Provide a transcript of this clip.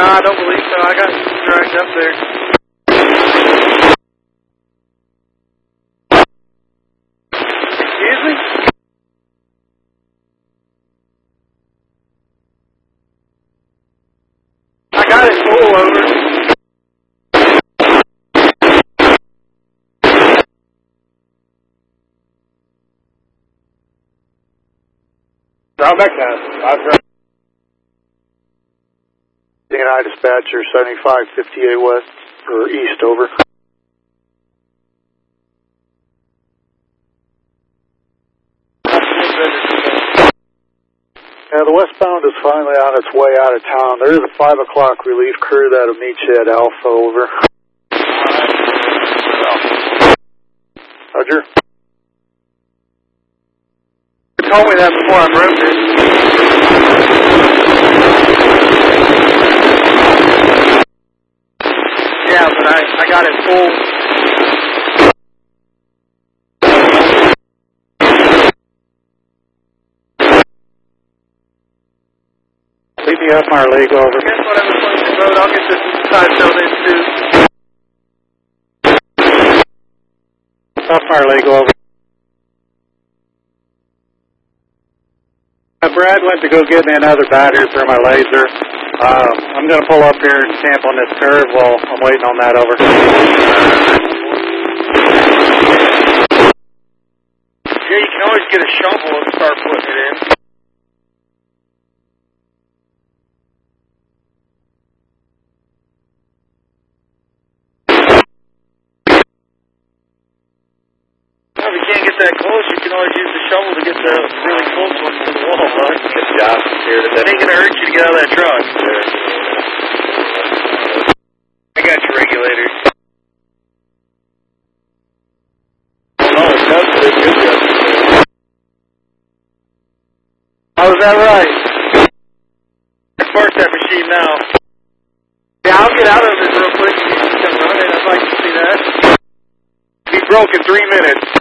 I don't believe so. I got dragged up there. Excuse me? I got it full over. Round back now. DNI dispatcher 7558 west or east, over. Yeah, the westbound is finally on its way out of town. There is a 5 o'clock relief crew that'll meet you at Alpha, over. Roger. You told me that before I broke it. Yeah, but I got it full. Leave me up my leg, over. Guess what I was playing the road. I'll get this side filled in too. Off my leg, over. Brad went to go get me another battery for my laser. I'm going to pull up here and camp on this curve while I'm waiting on that, over. Yeah, you can always get a shovel and start putting it in. Well, if you can't get that close, you can always use the shovel to get the really close ones to the wall, bud. Good job here today. It ain't gonna hurt you to get out of that truck. I got your regulators. Oh, it does fit good. Oh, is that right? I parked that machine now. Yeah, I'll get out of it real quick. You can come running. I'd like to see that. He broke in 3 minutes.